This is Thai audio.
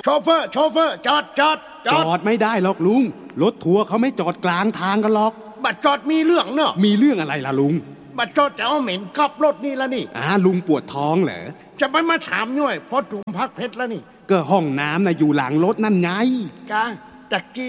เฟอร์จอดไม่ได้หรอกลุงรถทัวร์เขาไม่จอดกลางทางกันหรอกบัดจอดมีเรื่องเนอะมีเรื่องอะไรล่ะลุงบัดจอดจะเอาเหม็นกลับรถนี่ละนี่ลุงปวดท้องเหรอจะไปมาถามย่อยเพราะจุ่มพักเพชรแล้วนี่ก็ห้องน้ำนะอยู่หลังรถนั่นไงกะตะกี้